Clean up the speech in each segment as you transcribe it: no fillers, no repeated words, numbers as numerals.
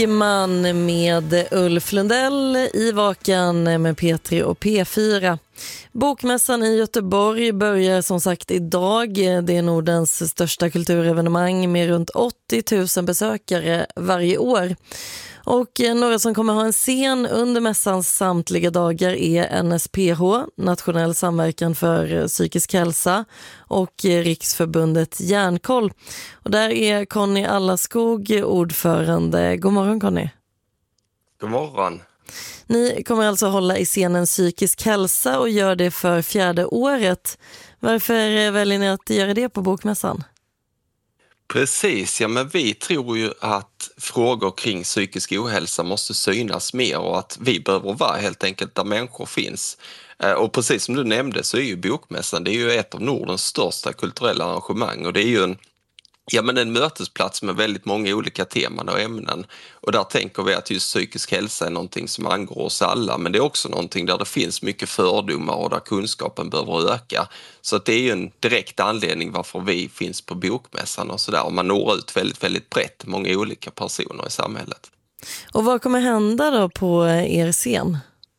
Man med Ulf Lundell i Vakan med P3 och P4. Bokmässan i Göteborg börjar som sagt idag. Det är Nordens största kulturevenemang med runt 80 000 besökare varje år. Och några som kommer ha en scen under mässans samtliga dagar är NSPH, Nationell samverkan för psykisk hälsa, och Riksförbundet Hjärnkoll. Och där är Conny Allaskog ordförande. God morgon Conny. God morgon. Ni kommer alltså hålla i scenen psykisk hälsa och gör det för 4:e året. Varför väljer ni att göra det på Bokmässan? Precis, ja, men vi tror ju att frågor kring psykisk ohälsa måste synas mer och att vi behöver vara helt enkelt där människor finns. Och precis som du nämnde så är ju Bokmässan, det är ju ett av Nordens största kulturella arrangemang och det är ju en mötesplats med väldigt många olika teman och ämnen. Och där tänker vi att just psykisk hälsa är någonting som angår oss alla, men det är också någonting där det finns mycket fördomar och där kunskapen behöver öka. Så att det är ju en direkt anledning varför vi finns på Bokmässan och sådär. Och man når ut väldigt, väldigt brett, många olika personer i samhället. Och vad kommer hända då på er scen?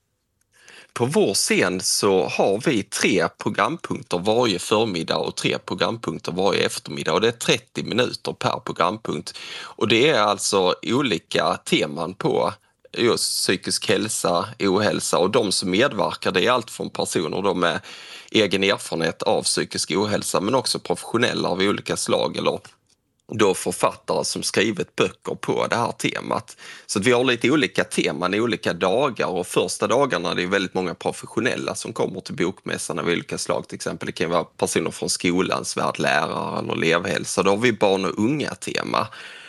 På vår scen så har vi 3 programpunkter varje förmiddag och 3 programpunkter varje eftermiddag och det är 30 minuter per programpunkt. Och det är alltså olika teman på just psykisk hälsa, ohälsa, och de som medverkar det är allt från personer då med egen erfarenhet av psykisk ohälsa men också professionella av olika slag eller då författare som skrivit böcker på det här temat. Så att vi har lite olika teman i olika dagar och första dagarna är det väldigt många professionella som kommer till Bokmässan av olika slag. Till exempel det kan vara personer från skolans värld, lärare eller elevhälsa. Då har vi barn och unga tema.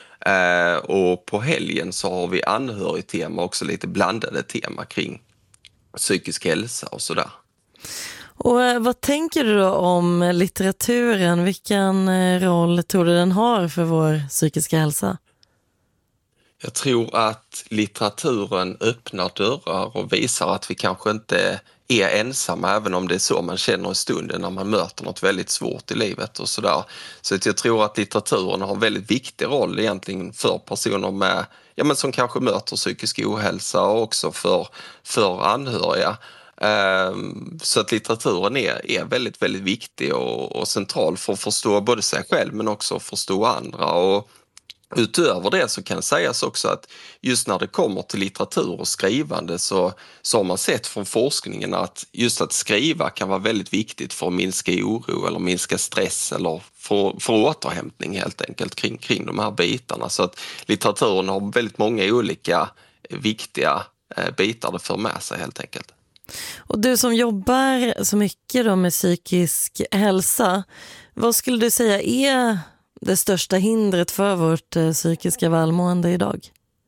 Och på helgen så har vi anhörigtema, också lite blandade tema kring psykisk hälsa och sådär. Och vad tänker du då om litteraturen? Vilken roll tror du den har för vår psykiska hälsa? Jag tror att litteraturen öppnar dörrar och visar att vi kanske inte är ensamma, även om det är så man känner i stunden när man möter något väldigt svårt i livet och sådär. Så att jag tror att litteraturen har en väldigt viktig roll egentligen för personer med, som kanske möter psykisk ohälsa och också för anhöriga. Så att litteraturen är väldigt, väldigt viktig och central för att förstå både sig själv men också förstå andra. Och utöver det så kan sägas också att just när det kommer till litteratur och skrivande så har man sett från forskningen att just att skriva kan vara väldigt viktigt för att minska oro eller minska stress eller för återhämtning helt enkelt kring de här bitarna. Så att litteraturen har väldigt många olika viktiga bitar det för med sig helt enkelt. Och du som jobbar så mycket då med psykisk hälsa, vad skulle du säga är det största hindret för vårt psykiska välmående idag?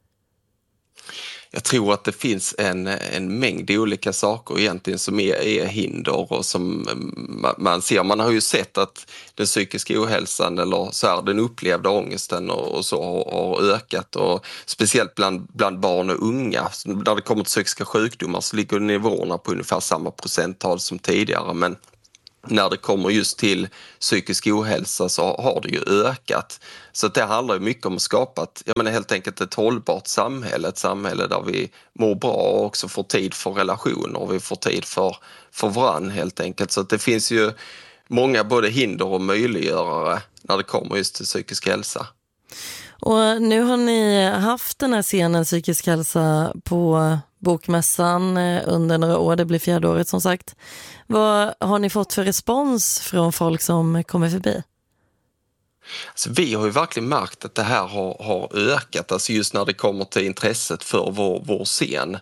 Jag tror att det finns en mängd olika saker egentligen som är hinder och som man ser. Man har ju sett att den psykiska ohälsan eller så här, den upplevda ångesten och så har ökat och speciellt bland barn och unga. När det kommer till psykiska sjukdomar så ligger nivåerna på ungefär samma procenttal som tidigare, men när det kommer just till psykisk ohälsa så har det ju ökat. Så det handlar ju mycket om att skapa helt enkelt ett hållbart samhälle. Ett samhälle där vi mår bra och också får tid för relationer och vi får tid för varann helt enkelt. Så att det finns ju många både hinder och möjliggörare när det kommer just till psykisk hälsa. Och nu har ni haft den här scenen psykisk hälsa på Bokmässan under några år, det blir 4:e året som sagt. Vad har ni fått för respons från folk som kommer förbi? Alltså, vi har ju verkligen märkt att det här har ökat, alltså just när det kommer till intresset för vår scen.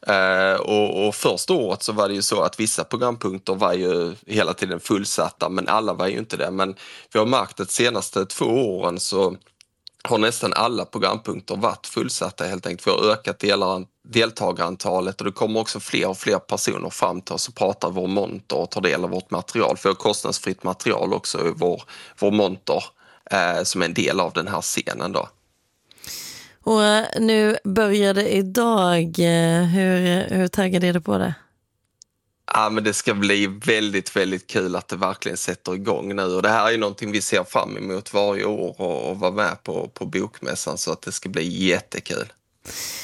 Och första året så var det ju så att vissa programpunkter var ju hela tiden fullsatta, men alla var ju inte det. Men vi har märkt att de senaste 2 åren så har nästan alla programpunkter varit fullsatta helt enkelt. Vi har ökat deltagarantalet och det kommer också fler och fler personer fram till oss och pratar i vår monter och tar del av vårt material. För vi har kostnadsfritt material också i vår monter som är en del av den här scenen då. Och nu börjar det idag. Hur taggad är du på det? Ja, men det ska bli väldigt, väldigt kul att det verkligen sätter igång nu. Och det här är någonting vi ser fram emot varje år och vara med på Bokmässan, så att det ska bli jättekul.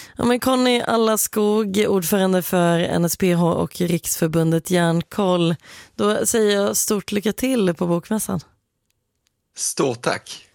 Ja, men Conny Allaskog, ordförande för NSPH och Riksförbundet Järnkoll. Då säger jag stort lycka till på bokmässan. Stort tack!